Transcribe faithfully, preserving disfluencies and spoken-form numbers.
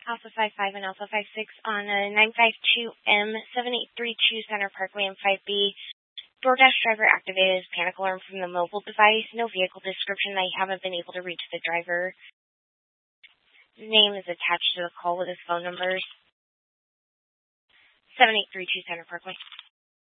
Alpha five five and Alpha five six on a nine five two M seven eight three two Center Parkway in five B. DoorDash driver activated his panic alarm from the mobile device. No vehicle description. I haven't been able to reach the driver. His name is attached to the call with his phone numbers. seven eight three two Center Parkway.